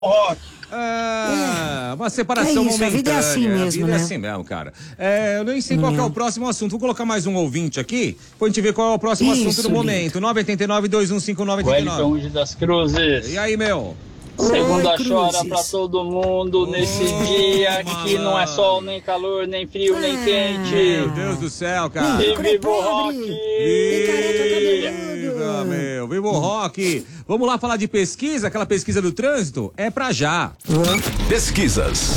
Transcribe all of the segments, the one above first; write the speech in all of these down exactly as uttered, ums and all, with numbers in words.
rock. Ah, uma separação é isso, momentânea. A vida é assim mesmo, a vida né? é assim mesmo, cara. É, eu nem sei qual que é o próximo assunto. Vou colocar mais um ouvinte aqui, pra gente ver qual é o próximo Isso, assunto do momento. nove oito nove, dois um cinco, nove oito nove. Wellington das Cruzes. E aí, meu? Segunda Oi, chora Cruzes. pra todo mundo nesse dia que não é sol, nem calor, nem frio, nem Ah. quente. Meu Deus do céu, cara. E Cruz viva o pobre. rock! E careca Viva, cabeludo. meu. Viva o rock. Vamos lá falar de pesquisa, aquela pesquisa do trânsito? É pra já. Pesquisas.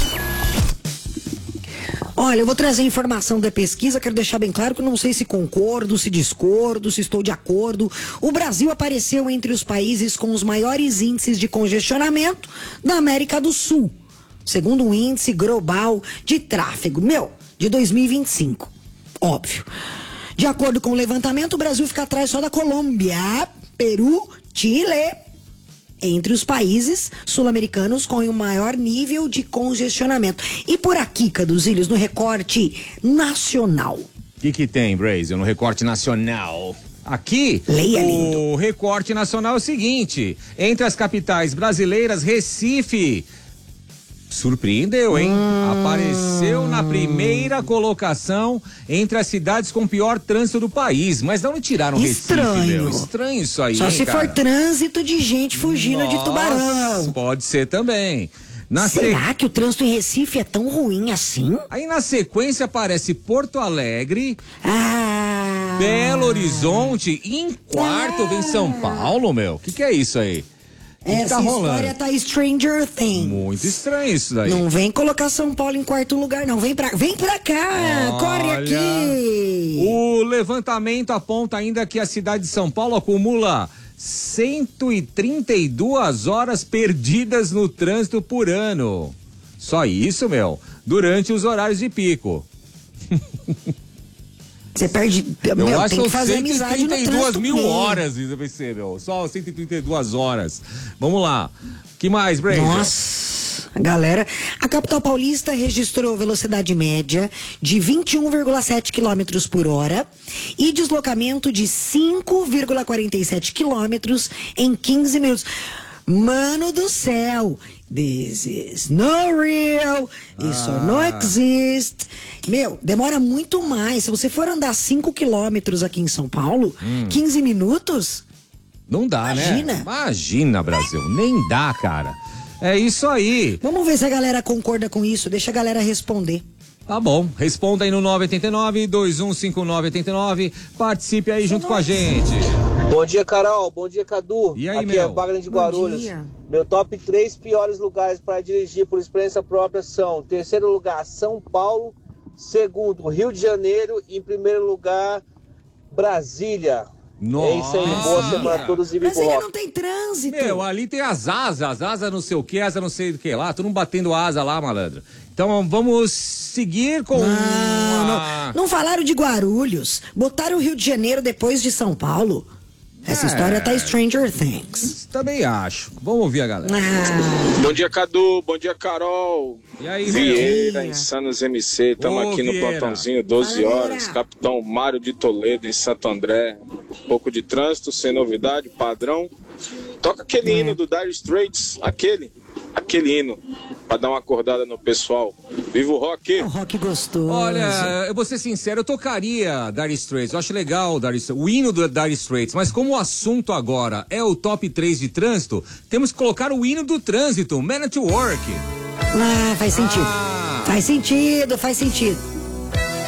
Olha, eu vou trazer informação da pesquisa, quero deixar bem claro que eu não sei se concordo, se discordo, se estou de acordo. O Brasil apareceu entre os países com os maiores índices de congestionamento da América do Sul, segundo o índice global de tráfego, meu, de dois mil e vinte e cinco. Óbvio. De acordo com o levantamento, o Brasil fica atrás só da Colômbia, Peru, Chile, entre os países sul-americanos com o maior nível de congestionamento. E por aqui, Caduzilhos, no recorte nacional. O que que tem, Brasil, no recorte nacional? Aqui, Leia, o lindo. recorte nacional é o seguinte: entre as capitais brasileiras, Recife surpreendeu, hein? Hum. Apareceu na primeira colocação entre as cidades com pior trânsito do país. Mas não tiraram Estranho. Recife, meu. Estranho isso aí, Só hein, se cara? for trânsito de gente fugindo Nossa, de tubarão. pode ser também. Na se- Será que o trânsito em Recife é tão ruim assim? Aí na sequência aparece Porto Alegre, Ah. Belo Horizonte e em quarto vem São Paulo, meu. O que, que é isso aí? O que, que Essa tá rolando? história tá Stranger Things. Muito estranho isso daí. Não vem colocar São Paulo em quarto lugar, não. Vem pra, vem pra cá, corre Olha, aqui. O levantamento aponta ainda que a cidade de São Paulo acumula cento e trinta e duas horas perdidas no trânsito por ano. Só isso, meu, durante os horários de pico. Você perde. Eu Meu, acho tem que que são fazer cento e amizade no trinta e duas trânsito mil mesmo. horas, isso vai ser, meu. Só cento e trinta e duas horas. Vamos lá. Que mais, Brady? Nossa, galera. A capital paulista registrou velocidade média de vinte e um vírgula sete quilômetros por hora e deslocamento de cinco vírgula quarenta e sete quilômetros em quinze minutos. Mano do céu, this is no real, isso Ah. não existe. Meu, demora muito mais. Se você for andar cinco quilômetros aqui em São Paulo, Hum. quinze minutos, Não dá, Imagina. né? Imagina, Brasil. Nem dá, cara. É isso aí. vamos ver se a galera concorda com isso. Deixa a galera responder. Tá bom. Responda aí no nove oito nove, dois um cinco nove oito nove. Participe aí junto com a gente. Bom dia, Carol. Bom dia, Cadu. E aí, Aqui meu? é Wagner de Bom Guarulhos. dia. Meu top três piores lugares para dirigir por experiência própria são: terceiro lugar, São Paulo; segundo, Rio de Janeiro; e em primeiro lugar, Brasília. É isso aí, boa Nossa. semana a todos e viva o Brasília rock. não tem trânsito. Meu, ali tem as asas, asa não sei o que, asa não sei do que lá, todo mundo batendo asa lá, malandro. Então vamos seguir com Não, a... não, não falaram de Guarulhos. Botaram o Rio de Janeiro depois de São Paulo. Essa É. história tá Stranger Things. Também acho. Vamos ouvir a galera. Ah, Bom dia, Cadu. Bom dia, Carol. E aí, meu? Vieira, Insanos M C. Estamos Ô, aqui no Vieira. plantãozinho, doze Fala, horas. Vieira. Capitão Mário de Toledo, em Santo André. Um pouco de trânsito, sem novidade, padrão. Toca aquele É. hino do Dire Straits. Aquele. Aquele hino. Pra dar uma acordada no pessoal. Viva o rock! o rock gostoso. Olha, eu vou ser sincero, eu tocaria Dire Straits, eu acho legal o Dire Straits, o hino do Dire Straits, mas como o assunto agora é o top três de trânsito, temos que colocar o hino do trânsito, Man at Work. Ah, faz sentido. Ah. Faz sentido, faz sentido.